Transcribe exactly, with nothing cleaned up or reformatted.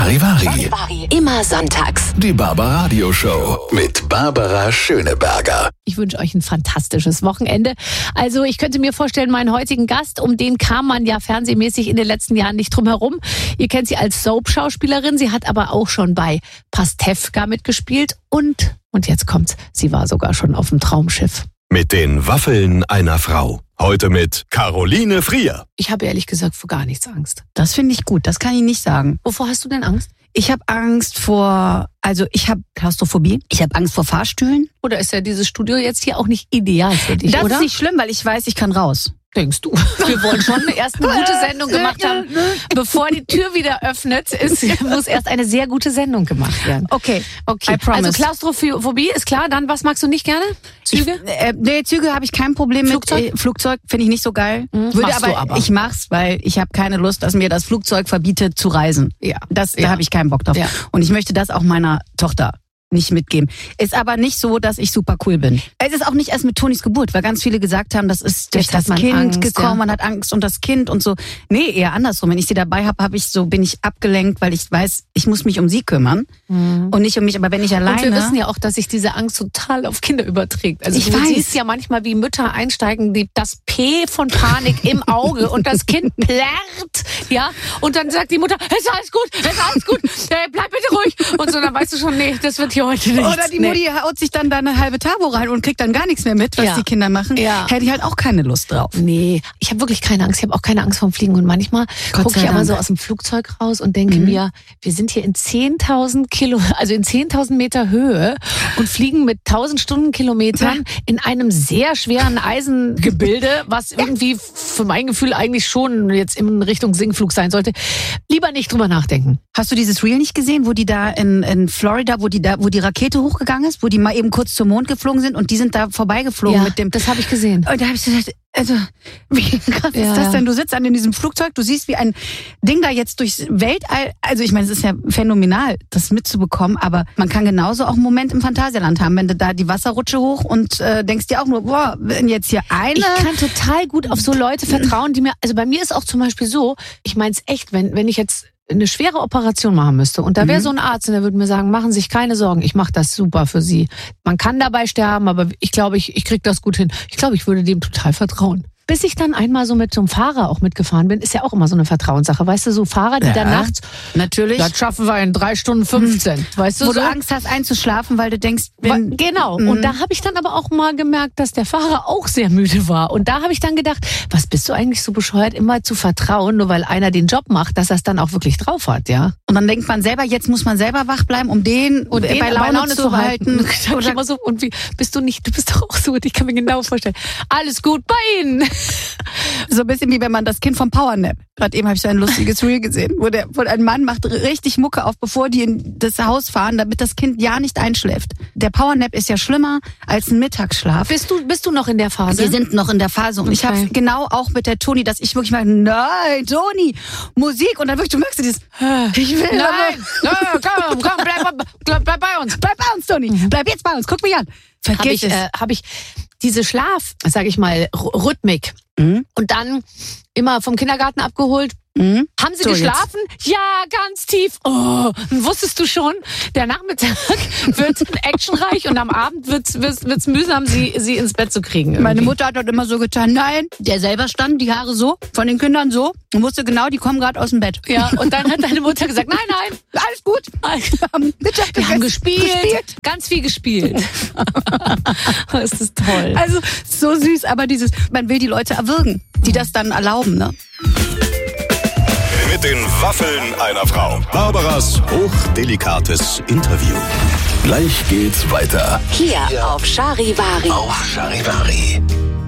Charivari. Immer sonntags. Die Barbaradio Show mit Barbara Schöneberger. Ich wünsche euch ein fantastisches Wochenende. Also ich könnte mir vorstellen, meinen heutigen Gast, um den kam man ja fernsehmäßig in den letzten Jahren nicht drum herum. Ihr kennt sie als Soap-Schauspielerin. Sie hat aber auch schon bei Pastewka mitgespielt. Und, und jetzt kommt's, sie war sogar schon auf dem Traumschiff. Mit den Waffeln einer Frau. Heute mit Caroline Frier. Ich habe ehrlich gesagt vor gar nichts Angst. Das finde ich gut, das kann ich nicht sagen. Wovor hast du denn Angst? Ich habe Angst vor, also ich habe Klaustrophobie, ich habe Angst vor Fahrstühlen. Oder ist ja dieses Studio jetzt hier auch nicht ideal für dich, das oder? ist nicht schlimm, weil ich weiß, ich kann raus. Denkst du? Wir wollen schon erst eine gute Sendung gemacht haben. Bevor die Tür wieder öffnet, ist, muss erst eine sehr gute Sendung gemacht werden. Okay, okay. I promise. Also Klaustrophobie ist klar. Dann, was magst du nicht gerne? Züge? Ich, äh, nee, Züge habe ich kein Problem Flugzeug? mit. Äh, Flugzeug finde ich nicht so geil. Mhm, Würde machst aber, du aber. Ich mach's, weil ich habe keine Lust, dass mir das Flugzeug verbietet zu reisen. Ja. Das, ja. Da habe ich keinen Bock drauf. Ja. Und ich möchte das auch meiner Tochter nicht mitgeben. Ist aber nicht so, dass ich super cool bin. Es ist auch nicht erst mit Tonis Geburt, weil ganz viele gesagt haben, das ist durch Jetzt hat das man Kind Angst, gekommen, ja. man hat Angst um das Kind und so. Nee, eher andersrum. Wenn ich sie dabei habe, habe ich so, bin ich abgelenkt, weil ich weiß, ich muss mich um sie kümmern mhm. und nicht um mich. Aber wenn ich alleine... Und wir wissen ja auch, dass sich diese Angst total auf Kinder überträgt. Also ich du weiß. siehst ja manchmal, wie Mütter einsteigen, die das P von Panik im Auge und das Kind plärrt, ja, und dann sagt die Mutter, es ist alles gut, es ist alles gut, äh, bleib bitte ruhig. Und so, dann weißt du schon, nee, das wird hier heute nicht. Oder die Mutti haut sich dann da eine halbe Tabo rein und kriegt dann gar nichts mehr mit, was Ja. die Kinder machen. Ja. Hätte ich halt auch keine Lust drauf. Nee, ich habe wirklich keine Angst. Ich habe auch keine Angst vorm Fliegen. Und manchmal Gott gucke sei ich aber Dank. so aus dem Flugzeug raus und denke Mhm. mir, wir sind hier in zehntausend Kilo, also in zehntausend Meter Höhe und fliegen mit tausend Stundenkilometern in einem sehr schweren Eisengebilde, was irgendwie für mein Gefühl eigentlich schon jetzt in Richtung Sinkflug sein sollte. Lieber nicht drüber nachdenken. Hast du dieses Reel nicht gesehen, wo die da in, in Florida, wo die da, wo die Rakete hochgegangen ist, wo die mal eben kurz zum Mond geflogen sind und die sind da vorbeigeflogen Ja, mit dem. das habe ich gesehen. Und da habe ich gesagt, also wie krass Ja. ist das denn? Du sitzt an in diesem Flugzeug, du siehst, wie ein Ding da jetzt durchs Weltall, also ich meine, es ist ja phänomenal, das mitzubekommen, aber man kann genauso auch einen Moment im Phantasialand haben, wenn du da die Wasserrutsche hoch und äh, denkst dir auch nur, boah, wenn jetzt hier eine... Ich kann total gut auf so Leute vertrauen, die mir, also bei mir ist auch zum Beispiel so, ich meine es echt, wenn, wenn ich jetzt eine schwere Operation machen müsste und da wäre Mhm. so ein Arzt und der würde mir sagen, machen Sie sich keine Sorgen, ich mache das super für Sie. Man kann dabei sterben, aber ich glaube, ich, ich kriege das gut hin. Ich glaube, ich würde dem total vertrauen. Bis ich dann einmal so mit so einem Fahrer auch mitgefahren bin, ist ja auch immer so eine Vertrauenssache. Weißt du, so Fahrer, die Ja, dann nachts, natürlich. das schaffen wir in drei Stunden fünfzehn. Weißt du, Wo so? du Angst hast einzuschlafen, weil du denkst, wenn, Genau. Mhm. Und da habe ich dann aber auch mal gemerkt, dass der Fahrer auch sehr müde war. Und da habe ich dann gedacht, was bist du eigentlich so bescheuert, immer zu vertrauen, nur weil einer den Job macht, dass er es dann auch wirklich drauf hat, ja? und dann denkt man selber, jetzt muss man selber wach bleiben, um den, Und bei den Laune, zu halten. Sag ich immer so, und wie bist du nicht, du bist doch auch so, ich kann mir genau vorstellen. Alles gut bei Ihnen. So ein bisschen wie wenn man das Kind vom Powernap. Gerade eben habe ich so ein lustiges Reel gesehen, wo, der, wo ein Mann macht richtig Mucke auf, bevor die in das Haus fahren, damit das Kind ja nicht einschläft. Der Powernap ist ja schlimmer als ein Mittagsschlaf. Bist du, bist du noch in der Phase? Wir sind noch in der Phase. Und ich Okay. habe genau auch mit der Toni, dass ich wirklich mal, nein, Toni, Musik. Und dann wirklich, du merkst du dieses, ich will Nein, aber, nein, komm, komm, bleib, bleib, bleib bei uns. bleib bei uns, Toni. Bleib jetzt bei uns, guck mich an. Habe Vergiss ich, es. äh, hab ich diese Schlaf, sag ich mal, R- Rhythmik. Mhm. Und dann immer vom Kindergarten abgeholt. Mhm. Haben Sie So, geschlafen? Ja, ganz tief. Oh, und wusstest du schon, der Nachmittag wird actionreich und am Abend wird's, wird's, wird's mühsam, sie, sie ins Bett zu kriegen. Irgendwie. Meine Mutter hat dort immer so getan, nein, der selber stand, die Haare so, von den Kindern so und wusste genau, die kommen gerade aus dem Bett. Ja, und dann hat deine Mutter gesagt, nein, nein, Alles gut. Wir haben, Mittag wir haben gegessen, gespielt, gespielt. ganz viel gespielt. Das ist toll. Also so süß, aber dieses, man will die Leute erwürgen, die das dann erlauben, ne? Mit den Waffeln einer Frau. Barbaras hochdelikates Interview. Gleich geht's weiter Hier auf Charivari. auf Charivari.